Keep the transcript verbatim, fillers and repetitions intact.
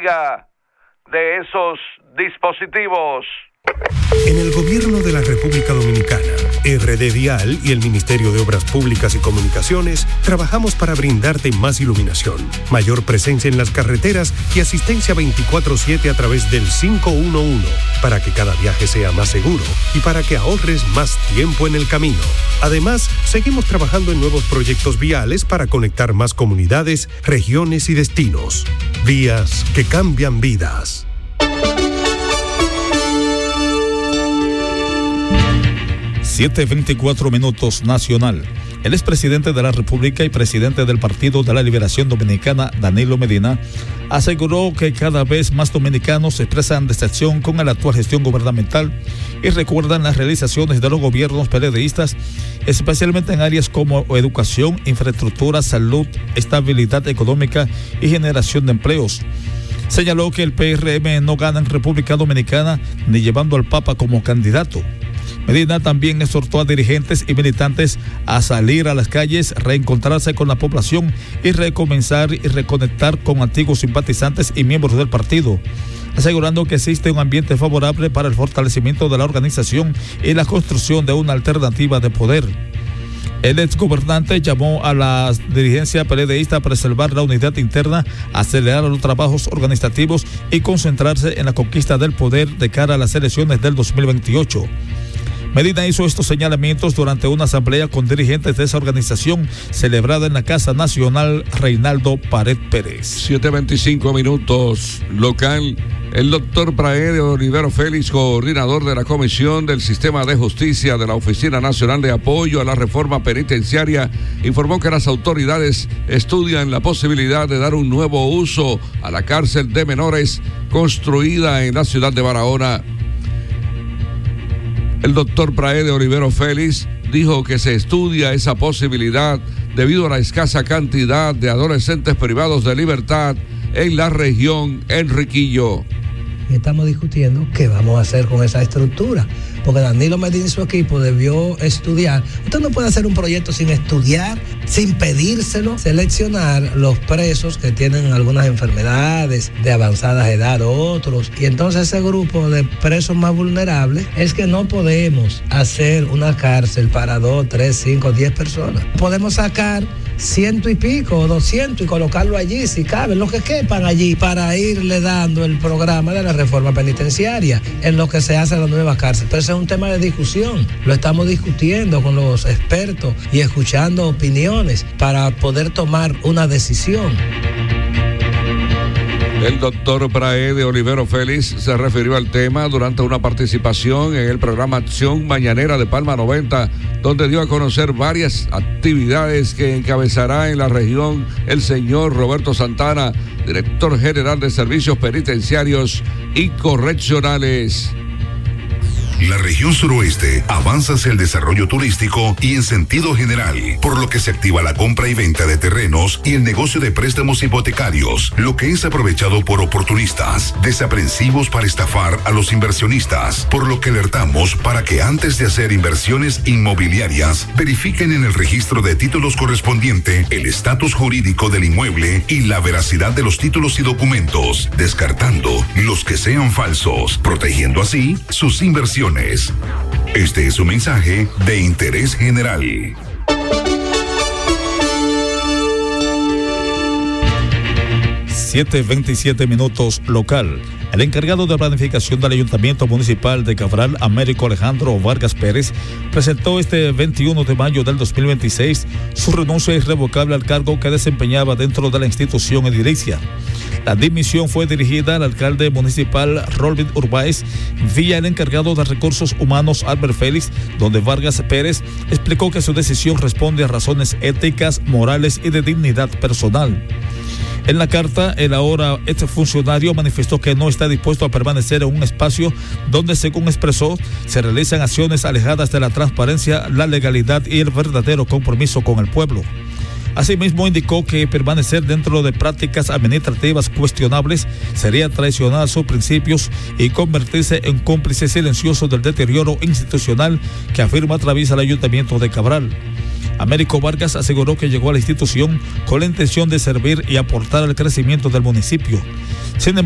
descarga de esos dispositivos. En el gobierno de la República Dominicana, R D Vial y el Ministerio de Obras Públicas y Comunicaciones trabajamos para brindarte más iluminación, mayor presencia en las carreteras y asistencia veinticuatro siete a través del cinco uno uno, para que cada viaje sea más seguro y para que ahorres más tiempo en el camino. Además, seguimos trabajando en nuevos proyectos viales para conectar más comunidades, regiones y destinos. Vías que cambian vidas. siete veinticuatro minutos nacional. El expresidente de la República y presidente del Partido de la Liberación Dominicana, Danilo Medina, aseguró que cada vez más dominicanos expresan decepción con la actual gestión gubernamental y recuerdan las realizaciones de los gobiernos PLDistas, especialmente en áreas como educación, infraestructura, salud, estabilidad económica y generación de empleos. Señaló que el P R M no gana en República Dominicana ni llevando al Papa como candidato. Medina también exhortó a dirigentes y militantes a salir a las calles, reencontrarse con la población y recomenzar y reconectar con antiguos simpatizantes y miembros del partido, asegurando que existe un ambiente favorable para el fortalecimiento de la organización y la construcción de una alternativa de poder. El exgobernante llamó a la dirigencia PLDista a preservar la unidad interna, acelerar los trabajos organizativos y concentrarse en la conquista del poder de cara a las elecciones del dos mil veintiocho. Medina hizo estos señalamientos durante una asamblea con dirigentes de esa organización celebrada en la Casa Nacional Reinaldo Pared Pérez. siete veinticinco minutos local. El doctor Praede Olivero Félix, coordinador de la Comisión del Sistema de Justicia de la Oficina Nacional de Apoyo a la Reforma Penitenciaria, informó que las autoridades estudian la posibilidad de dar un nuevo uso a la cárcel de menores construida en la ciudad de Barahona. El doctor Praede Olivero Félix dijo que se estudia esa posibilidad debido a la escasa cantidad de adolescentes privados de libertad en la región Enriquillo. Y estamos discutiendo qué vamos a hacer con esa estructura, porque Danilo Medina y su equipo debió estudiar. Usted no puede hacer un proyecto sin estudiar, sin pedírselo, seleccionar los presos que tienen algunas enfermedades de avanzada edad, otros, y entonces ese grupo de presos más vulnerables es que no podemos hacer una cárcel para dos, tres, cinco, diez personas. Podemos sacar ciento y pico o doscientos y colocarlo allí si caben, los que quepan allí, para irle dando el programa de la reforma penitenciaria en lo que se hace en la nueva cárcel. Pero ese es un tema de discusión, lo estamos discutiendo con los expertos y escuchando opiniones para poder tomar una decisión. El doctor Praede Olivero Félix se refirió al tema durante una participación en el programa Acción Mañanera de Palma noventa, donde dio a conocer varias actividades que encabezará en la región el señor Roberto Santana, director general de Servicios Penitenciarios y Correccionales. La región suroeste avanza hacia el desarrollo turístico y en sentido general, por lo que se activa la compra y venta de terrenos y el negocio de préstamos hipotecarios, lo que es aprovechado por oportunistas, desaprensivos para estafar a los inversionistas, por lo que alertamos para que antes de hacer inversiones inmobiliarias, verifiquen en el registro de títulos correspondiente el estatus jurídico del inmueble y la veracidad de los títulos y documentos, descartando los que sean falsos, protegiendo así sus inversiones. Este es un mensaje de interés general. siete veintisiete minutos local. El encargado de planificación del Ayuntamiento Municipal de Cabral, Américo Alejandro Vargas Pérez, presentó este veintiuno de mayo del dos mil veintiséis su renuncia irrevocable al cargo que desempeñaba dentro de la institución edilicia. La dimisión fue dirigida al alcalde municipal Rolvin Urbáez vía el encargado de recursos humanos Albert Félix, donde Vargas Pérez explicó que su decisión responde a razones éticas, morales y de dignidad personal. En la carta, el ahora este funcionario manifestó que no está dispuesto a permanecer en un espacio donde, según expresó, se realizan acciones alejadas de la transparencia, la legalidad y el verdadero compromiso con el pueblo. Asimismo, indicó que permanecer dentro de prácticas administrativas cuestionables sería traicionar sus principios y convertirse en cómplice silencioso del deterioro institucional que afirma atraviesa el Ayuntamiento de Cabral. Américo Vargas aseguró que llegó a la institución con la intención de servir y aportar al crecimiento del municipio. Sin embargo,